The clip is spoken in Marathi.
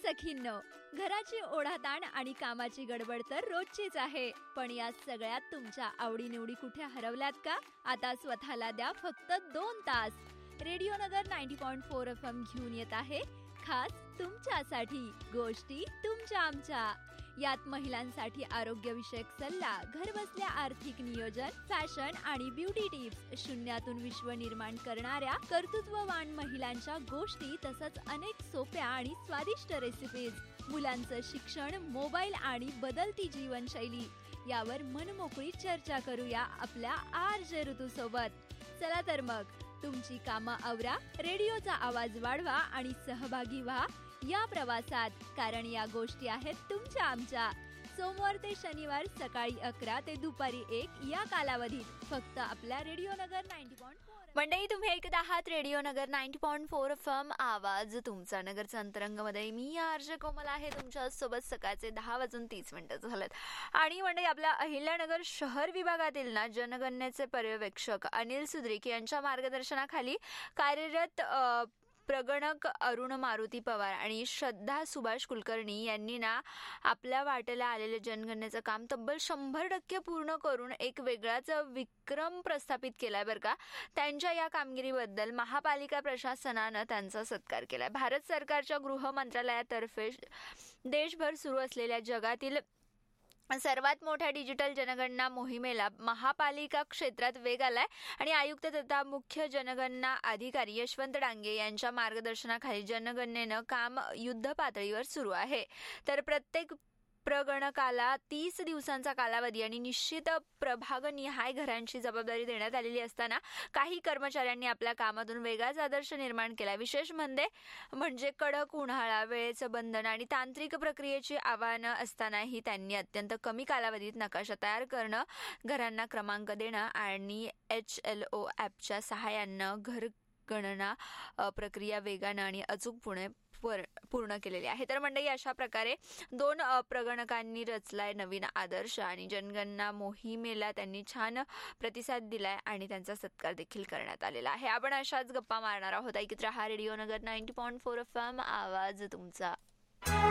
सखींनो, घराची ओढाताण आणि कामाची गडबड तर रोजचीच आहे. पण या सगळ्यात तुमच्या आवडीनिवडी कुठे हरवल्यात का? आता स्वतःला द्या फक्त 2 तास. रेडिओ नगर 90.4 FM घेऊन येत आहे खास तुमच्यासाठी गोष्टी तुमच्या आमच्या. यात महिलांसाठी आरोग्यविषयक सल्ला, घरबसल्या आर्थिक नियोजन, फॅशन आणि ब्युटी टिप्स, शून्यातून विश्व निर्माण करणाऱ्या कर्तृत्ववान महिलांच्या गोष्टी, तसंच अनेक सोप्या आणि स्वादिष्ट रेसिपीज, मुलांचं शिक्षण, मोबाईल आणि बदलती जीवनशैली यावर मनमोकळी चर्चा करूया आपल्या RJ ऋतू सोबत. चला तर मग तुमची कामं आवरा, रेडिओचा आवाज वाढवा आणि सहभागी व्हा या प्रवासात, कारण या गोष्टी आहेत तुमच्या आमच्या. सोमवार ते शनिवार सकाळी 11 ते दुपारी 1 या कालावधीत फक्त आपल्या रेडिओ नगर 90.4. मंडळी, तुम्ही ऐकत आहात रेडिओ नगर 90.4 FM, आवाज तुमचा. नगरचा अंतरंगमध्ये मी RJ कोमल आहे तुमच्या सोबत. सकाळचे 10:30 झालेत आणि मंडळी, आपल्या अहिल्यानगर शहर विभागातील ना जनगणनेचे पर्यवेक्षक अनिल सुद्रिक यांच्या मार्गदर्शनाखाली कार्यरत प्रगणक अरुण मारुती पवार आणि श्रद्धा सुभाष कुलकर्णी यांनी ना आपल्या वाटेला आलेले जनगणनेचं काम तब्बल 100% पूर्ण करून एक वेगळाच विक्रम प्रस्थापित केलाय बरं का. त्यांच्या या कामगिरीबद्दल महापालिका प्रशासनानं त्यांचा सत्कार केलाय. भारत सरकारच्या गृह मंत्रालयातर्फे देशभर सुरू असलेल्या जगातील सर्वात मोठ्या डिजिटल जनगणना मोहिमेला महापालिका क्षेत्रात वेग आलाय आणि आयुक्त तथा मुख्य जनगणना अधिकारी यशवंत डांगे यांच्या मार्गदर्शनाखाली जनगणनेनं काम युद्ध पातळीवर सुरू आहे. तर प्रत्येक प्रगणकाला 30 दिवसांचा कालावधी आणि निश्चित प्रभागनिहाय घरांची जबाबदारी देण्यात आलेली असताना काही कर्मचाऱ्यांनी आपल्या कामातून वेगळाच आदर्श निर्माण केला. विशेष म्हणजे कडक उन्हाळा, वेळेचं बंधन आणि तांत्रिक प्रक्रियेची आव्हानं असतानाही त्यांनी अत्यंत कमी कालावधीत नकाशा तयार करणं, घरांना क्रमांक देणं आणि HLO ॲपच्या सहाय्यानं घरगणना प्रक्रिया वेगानं आणि अचूकपणे पूर्ण केलेली आहे. तर मंडळी, अशा प्रकारे 2 प्रगणकांनी रचलाय नवीन आदर्श आणि जनगणना मोहिमेला त्यांनी छान प्रतिसाद दिलाय आणि त्यांचा सत्कार देखील करण्यात आलेला आहे. आपण अशाच गप्पा मारणार आहोत. ऐकत रहा रेडिओ नगर 90.4 FM, आवाज तुमचा.